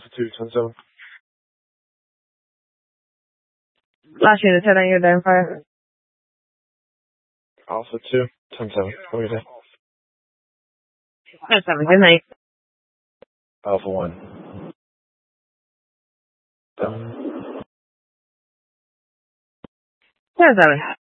Alpha 2, 10-7. Last unit 10 on your identifier. Alpha 2, 10-7. What do you say? 10-7, good night. Alpha 1. 10-7.